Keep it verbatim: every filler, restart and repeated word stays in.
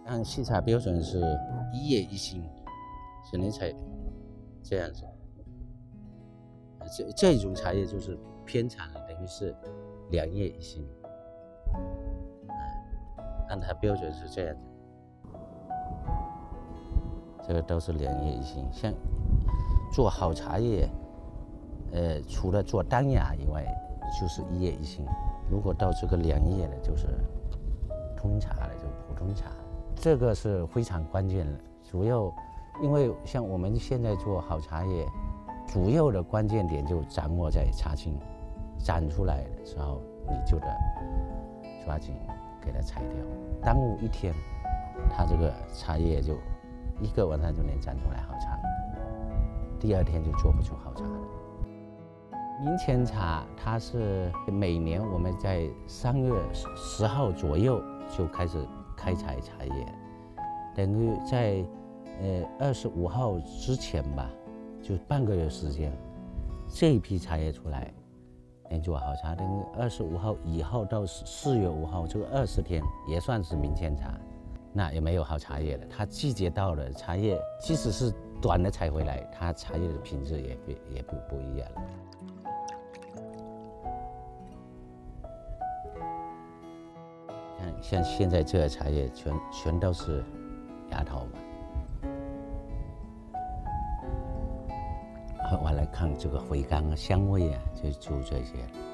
按细茶标准是一叶一心，只能采这样子。这这种茶叶就是偏产的，等于是两叶一心。按它标准是这样子，这个都是两叶一心。像做好茶叶，呃，除了做单芽以外，就是一叶一心。如果到这个两叶的，就是通茶了，就普通茶。这个是非常关键的，主要因为像我们现在做好茶叶，主要的关键点就掌握在茶青，长出来的时候，你就得抓紧给它采掉，耽误一天，它这个茶叶就一个晚上就能长出来好茶，第二天就做不出好茶了。明前茶它是每年我们在三月十号左右就开始开采茶叶，等于在呃二十五号之前吧，就半个月时间，这一批茶叶出来能做好茶。等于二十五号以后到四月五号这个二十天也算是明前茶，那也没有好茶叶了。它季节到了，茶叶即使是短的采回来，它茶叶的品质也不也不不一样了。像现在这个茶叶全全都是芽头嘛，好，我来看这个回甘啊、香味啊，就就这些。